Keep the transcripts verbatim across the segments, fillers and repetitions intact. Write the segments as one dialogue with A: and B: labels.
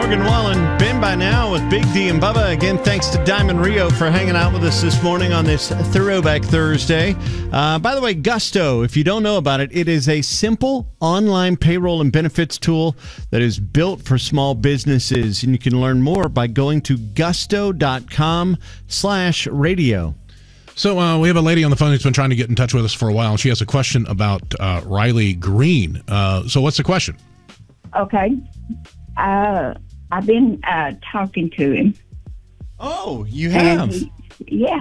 A: Morgan Wallen, been by now with Big D and Bubba. Again, thanks to Diamond Rio for hanging out with us this morning on this Throwback Thursday. Uh, by the way, Gusto, if you don't know about it, it is a simple online payroll and benefits tool that is built for small businesses. And you can learn more by going to gusto.com slash radio.
B: So uh, we have a lady on the phone who's been trying to get in touch with us for a while, and she has a question about uh, Riley Green. Uh, so what's the question?
C: Okay. Uh, I've been uh, talking to him.
A: Oh, you have?
C: He, yeah.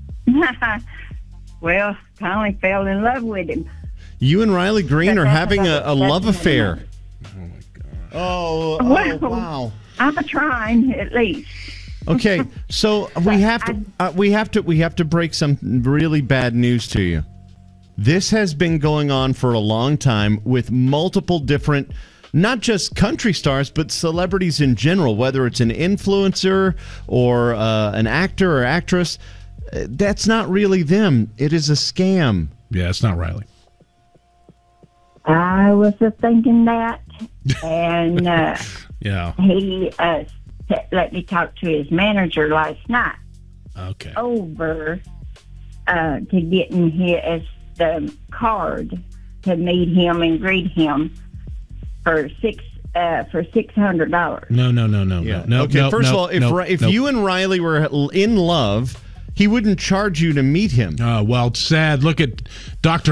C: Well, finally fell in love with him.
A: You and Riley Green are having a, a love affair.
B: Oh, my God.
A: Oh, oh
C: Well,
A: wow.
C: I'm trying, at least.
A: Okay, so we have to uh, we have to we have to break some really bad news to you. This has been going on for a long time with multiple different, not just country stars, but celebrities in general, whether it's an influencer or uh, an actor or actress. That's not really them. It is a scam.
B: Yeah, it's not Riley.
C: I was uh, thinking that, and uh,
B: Yeah.
C: he uh, t- let me talk to his manager last night
B: Okay.
C: over uh, to getting his the card to meet him and greet him for six uh, for six hundred dollars.
B: No, no, no, no,
A: Yeah.
B: no. no
A: okay.
B: no,
A: First
B: no,
A: of all, if
B: no,
A: Ri- if
B: no.
A: you and Riley were in love, he wouldn't charge you to meet him.
B: Uh, well, it's sad. Look at Doctor